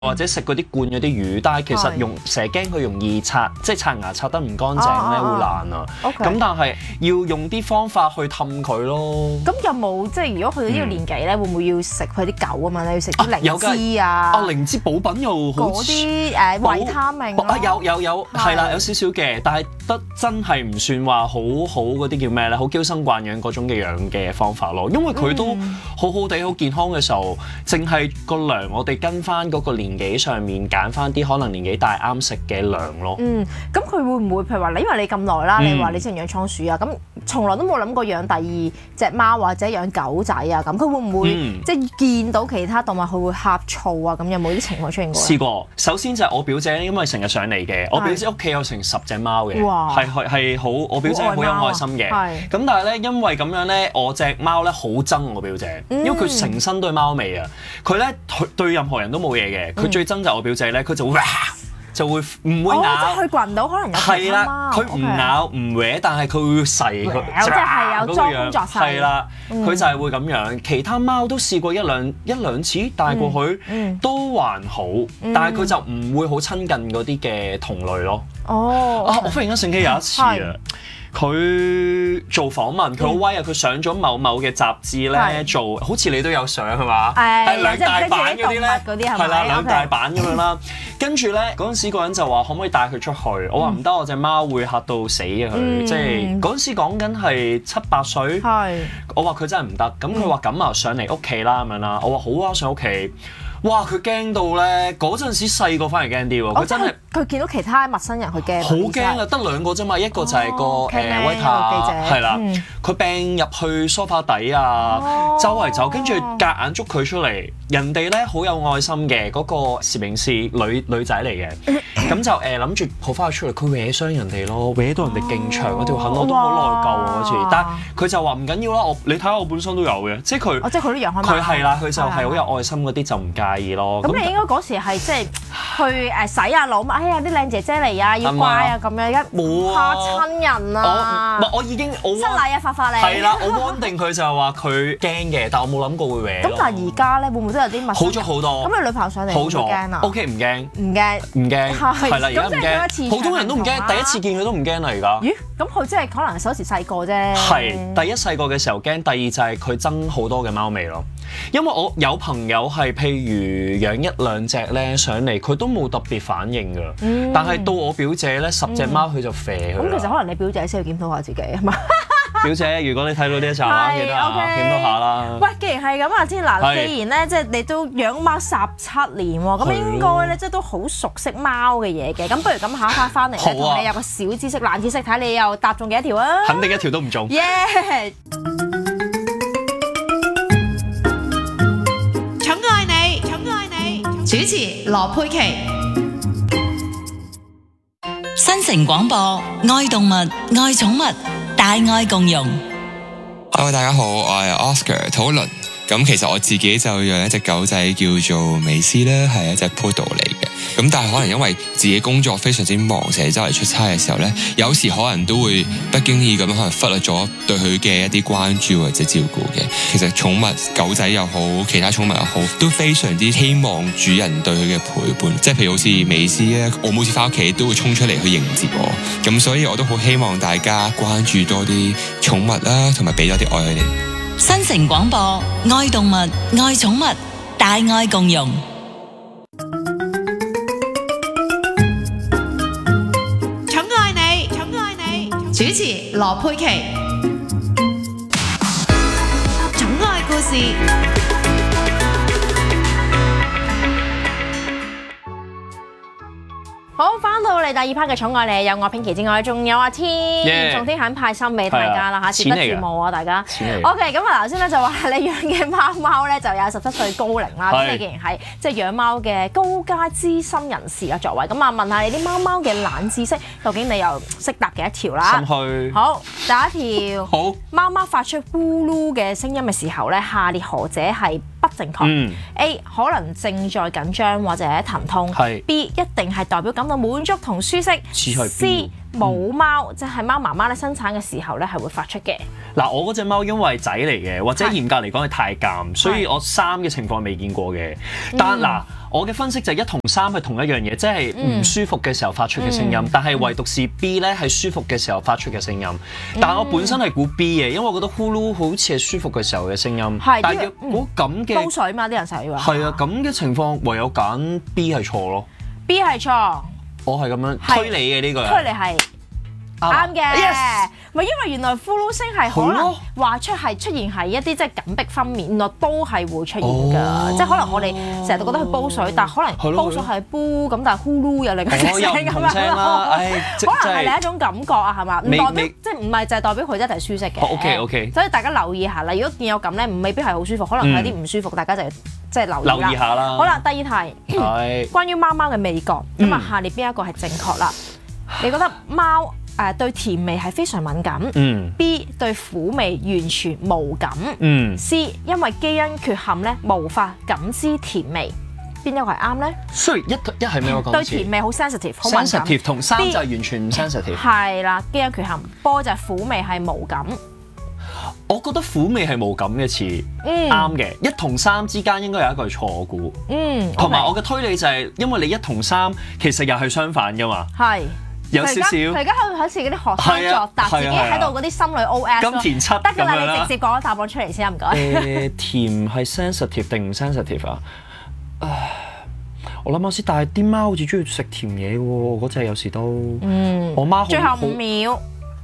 或者食嗰啲罐嗰啲魚，但係其實成日驚佢容易刷，即係刷牙刷得唔乾淨咧，會爛啊。咁但係要用啲方法去氹佢咯。 咁有冇即係如果去到呢個年紀咧，會唔會要食佢啲狗啊嘛？你要食啲靈芝啊？ 靈芝補品又好嗰啲維他命有係啦，有少少嘅，但係得真係唔算話好嗰啲叫咩咧？好嬌生慣養嗰種嘅養嘅方法咯，因為佢都好好地好健康嘅時候，淨係個糧我哋跟翻嗰個年紀上面揀翻啲可能年紀大啱食嘅糧咯。 咁佢會唔會譬如話因為你咁耐啦，你話你之前養倉鼠啊，咁從來都冇諗過養第二隻貓或者養狗仔啊？咁佢會唔會即係見到其他動物佢會呷醋啊？咁有冇啲情況出現過？ 試過，首先就係我表姐，因為成日上嚟嘅，我表姐屋企有成10隻貓嘅，係好，我表姐好有愛心嘅。咁但係咧，因為咁樣咧，我隻貓咧好憎我表姐，因為佢成身都係貓味啊。佢咧對任何人都冇嘢嘅，佢最憎就係我表姐咧，佢就會唔會咬， 即係佢滾到可能有其他貓。 佢唔咬唔搲，但係佢會噬佢， 即係有裝作勢。 係啦，佢就係會咁樣。其他貓都試過一兩次帶過去，都還好，但係佢就唔會好親近嗰啲嘅同類咯。我忽然間醒起有一次啊！佢做訪問，佢好威啊！佢上咗某嘅雜誌咧，做好似你都有上係嘛？係兩大版嗰啲咧，係啦，兩大版咁樣啦。跟住咧嗰陣時，個人就話可唔可以帶佢出去？我話唔得，我隻貓會嚇到死嘅佢。即係嗰陣時講緊係7、8歲。我話佢真係唔得。咁佢話咁啊，上嚟屋企啦咁樣啦。我話好啊，上屋企。哇！佢驚到咧，嗰陣時細個反而驚啲喎。佢真係佢見到其他陌生人，佢驚。 好驚啊！得2個啫嘛，一個就係個威塔，係啦，佢病入去梳化底啊，周圍走，跟住夾硬捉佢出嚟。人哋咧好有愛心嘅，嗰個攝影師女仔嚟嘅，咁就諗住抱翻佢出嚟，佢搲傷人哋咯，搲到人哋勁長嗰條痕，我都好內疚啊嗰次。但係佢就話唔緊要啦，你睇下我本身都有嘅，即係佢， 即係佢都養開貓。 佢係啦，佢就係好有愛心嗰啲就唔介意咯。 咁你應該嗰時係即係去洗下腦嘛？哎呀啲靚姐姐嚟啊，要乖啊咁樣，一怕親人啊。 我已經失禮啊，發你。 係啦，我 warn 定佢就係話佢驚嘅，但我冇諗過會搲。 咁但係而家咧會唔會都有啲陌生？ 好咗好多。 咁你女朋友上嚟會唔會驚啊 ？OK 唔驚。 唔驚， 係啦，而家唔驚。普通人都唔驚，第一次見佢都唔驚啦而家。 咦？咁佢即係可能嗰時細個啫。 係，第一細個嘅時候驚，第二就係佢憎好多嘅貓味咯。因為我有朋友係譬如養1、2隻咧上嚟，佢都冇特別反應㗎。但係到我表姐咧10隻貓佢就肥佢。 咁其實可能你表姐先要檢討下自己係嘛？ 表姐，如果你睇到呢一集啊，記得檢討下啦。 喂，既然係咁啊，先嗱，既然咧即係你都養貓17年喎，咁應該咧即係都好熟悉貓嘅嘢嘅。咁不如咁下一 part 翻嚟咧，同你有個小知識、冷知識，睇你又答中幾多條啊？ 肯定一條都唔中。 耶！ 寵愛你，主持羅佩琪。新城廣播，愛動物，愛寵物，大愛共融。 Hello， 大家好，我係 Oscar 討論。咁其實我自己就養一隻狗仔叫做美斯啦，係一隻 Poodle 嚟嘅。咁但係可能因為自己工作非常之忙，成日周圍出差嘅時候呢，有時可能都會不經意咁可能忽略咗對佢嘅一啲關注或者照顧嘅。其實寵物狗仔又好，其他寵物又好，都非常之希望主人對佢嘅陪伴。即係譬如好似美斯咧，我每次翻屋企都會衝出嚟去迎接我。咁所以我都好希望大家關注多啲寵物啦，同埋俾多啲愛佢哋。 新城廣播，愛動物，愛寵物，大愛共融。寵愛你，主持羅佩琪。寵愛故事。 好，翻到嚟第2 part 嘅寵愛你，有我 Pinky 之外，仲有阿天，仲天肯派心俾大家啦嚇，切不自冒啊大家。OK， 咁啊頭先咧就話你養嘅貓咧就有17歲高齡啦，咁你既然係即係養貓嘅高階資深人士啊作為，咁啊問下你啲貓嘅冷知識，究竟你又識答幾多條啦？ 心虛。 好，第一條。 好。 貓發出咕嚕嘅聲音嘅時候咧，下列何者係不正確？A 可能正在緊張或者疼痛。B 一定係代表感到滿足同舒適。C 母貓即係貓媽媽咧生產嘅時候咧係會發出嘅。 嗱，我嗰隻貓因為仔嚟嘅，或者嚴格嚟講係太監，所以我3嘅情況未見過嘅。但嗱，我嘅分析就係1同3係同一樣嘢，即係唔舒服嘅時候發出嘅聲音，但係唯獨是 B 咧係舒服嘅時候發出嘅聲音。但係我本身係估 B 嘅，因為我覺得呼嚕好似係舒服嘅時候嘅聲音。但係如果咁嘅煲水嘛，啲人成日話係啊，咁嘅情況唯有揀 B 係錯咯。 B 係錯， 我係咁樣推理嘅呢個人。 推理係啱嘅。Yes， 咪因為原來呼嚕聲係可能話出現係一啲即係緊迫分娩，原來都係會出現㗎。即係可能我哋成日都覺得佢煲水，但係可能煲水係煲咁，但係呼嚕又另一隻聲咁樣咯。可能係另一種感覺啊，係嘛？唔代表即係唔係就係代表佢一定係舒適嘅。OK， 所以大家留意下啦。如果見有咁咧，未必係好舒服，可能係有啲唔舒服，大家就即係留意下啦。好啦，第二題關於貓貓嘅味覺，咁啊下列邊一個係正確啦？你覺得貓對甜味係非常敏感，B 對苦味完全無感，C 因為基因缺陷咧無法感知甜味，邊一個係啱咧？雖然一係咩我講？對甜味好 sensitive， 好敏感。sensitive 同3就係完全唔 sensitive。係啦，基因缺陷。波就係苦味係無感。 我覺得苦味係無感嘅詞啱嘅，1同3之間應該有一個係錯估。同埋我嘅推理就係因為你1同3其實又係相反㗎嘛。係。有少少，佢而家好似嗰啲學生作答，自己喺度嗰啲心裏 OS 咯。金田七得㗎啦，你直接講個答案出嚟先唔該。 甜係 sensitive 定唔 sensitive 啊？我諗下先，但係啲貓好似中意食甜嘢喎，嗰隻有時都。我媽最後5秒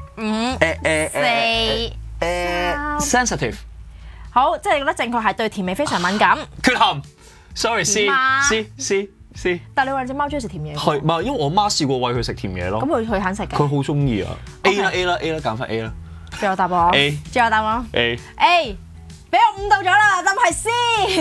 ，5、4、3 sensitive。 好，即係你覺得正確係對甜味非常敏感。 缺陷 ，sorry C。 但係你話隻貓中意食甜嘢？ 係，唔係因為我媽試過餵佢食甜嘢咯。 咁佢肯食嘅？ 佢好中意啊 ！A 啦，揀翻 A 啦。 最後答案 A， 最後答案 A， 俾我誤導咗啦，答案係 C。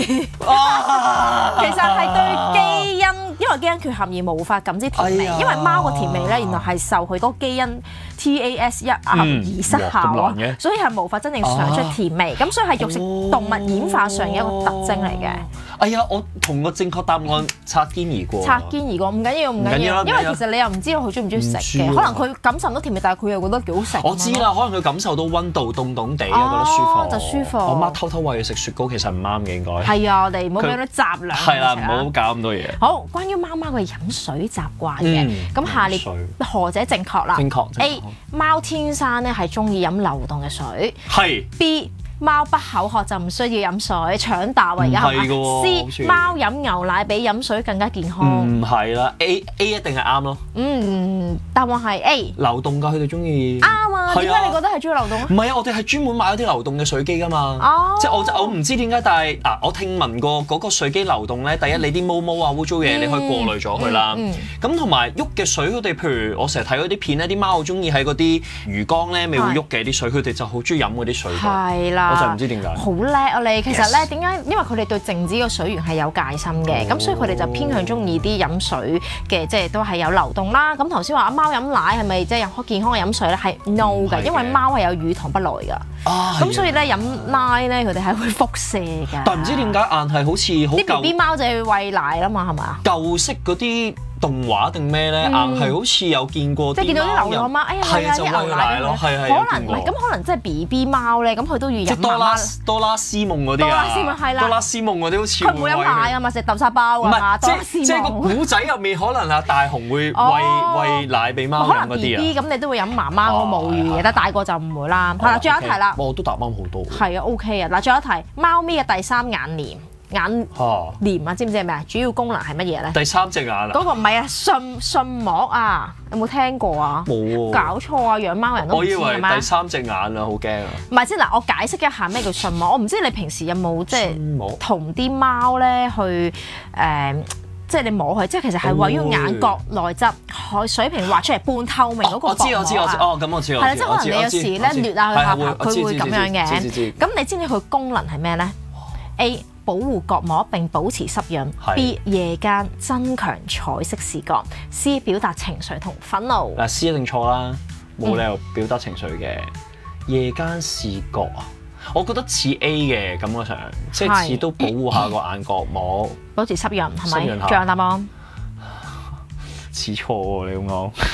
其實係對基因，因為基因缺陷而無法感知甜味。因為貓個甜味咧，原來係受佢嗰個基因 TAS1R 而失效啊，所以係無法真正嘗出甜味。咁所以係肉食動物演化上嘅一個特徵嚟嘅。 哎呀，我同個正確答案擦肩而過。擦肩而過唔緊要，因為其實你又唔知道佢中唔中意食嘅，可能佢感受唔到甜味，但係佢又覺得幾好食。 我知啦，可能佢感受到溫度凍凍地，覺得舒服。 就舒服。 我媽偷偷餵佢食雪糕，其實唔啱嘅應該。 係啊，我哋唔好俾佢雜糧。 係啦，唔好搞咁多嘢。 好，關於貓貓嘅飲水習慣嘅，咁下列何者正確啦？ 正確。 A 貓天生咧係中意飲流動嘅水。 係。 B 貓不口渴就唔需要飲水，搶答而家係嘛 ？C 貓飲牛奶比飲水更加健康。 唔係啦 ，A 一定係啱咯。 答案係 A。 流動㗎，佢哋中意。 啱啊！點解你覺得係中意流動啊？ 唔係啊，我哋係專門買咗啲流動嘅水機㗎嘛。即係我唔知點解，但係我聽聞過嗰個水機流動咧，第一你啲毛毛啊污糟嘢你可以過濾咗佢啦。咁同埋喐嘅水，佢哋譬如我成日睇嗰啲片咧，啲貓好中意喺嗰啲魚缸咧未會喐嘅啲水，佢哋就好中意飲嗰啲水。係啦。我就唔知點解。好叻啊你！其實咧點解？因為佢哋對靜止嘅水源係有戒心嘅，咁所以佢哋就偏向中意啲飲水嘅，即係都係有流動啦。咁頭先話貓飲奶係咪即係飲健康嘅飲水咧？係 no 嘅，因為貓係有乳糖不耐㗎。咁所以咧飲奶咧佢哋係會輻射㗎。 但唔知點解硬係好似好舊啲 BB 貓就係餵奶啦嘛，係咪啊？ 舊式嗰啲動畫定咩咧？硬係好似有見過啲貓飲， 即係見到啲流浪貓，哎呀係啊啲牛奶咯，可能唔係咁，可能即係 BB 貓咧，咁佢都要飲媽媽。 多拉斯夢嗰啲啊，多拉斯夢嗰啲好似佢唔會飲奶啊嘛，食豆沙包啊嘛，多拉斯夢。 即係個古仔入面可能大雄會餵奶俾貓飲嗰啲啊。 可能 BB 咁你都會飲媽媽嗰個母乳嘅，但大個就唔會啦。係啦，最後一題啦。 我都答啱好多。 係啊 ，OK 啊。嗱，最後一題，貓咪嘅第三眼簾。眼簾啊，知唔知係咩啊？主要功能係乜嘢咧？ 第三隻眼啊？ 嗰個唔係啊，瞬膜啊，有冇聽過啊？冇喎。搞錯啊，養貓人都唔知係咩？ 我以為第三隻眼啊，好驚啊！ 唔係先嗱，我解釋一下咩叫瞬膜。我唔知你平時有冇即係同啲貓咧去即係你摸佢，即係其實係位於眼角內側，水平畫出嚟半透明嗰個薄膜啊。我知。咁我知。係啦，即係可能你有時咧掠下佢下巴，佢會咁樣嘅。咁你知唔知佢功能係咩咧？A 保護角膜並保持濕潤。B 夜間增強彩色視覺。C 表達情緒同憤怒。 嗱 C 一定錯啦，冇理由表達情緒嘅。夜間視覺啊，我覺得似 A 嘅感覺上，即係似都保護下個眼角膜， 保持濕潤係咪？最後答案。 似錯喎，你咁講。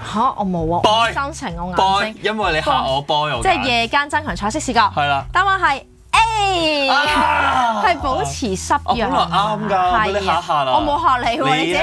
我冇啊，我生情我眼睛， 因為你嚇我 boy， 即係夜間增強彩色視覺。 係啦， 答案係 A，係保持濕潤。 我本來啱㗎，你嚇啦， 我冇嚇你喎，你自己。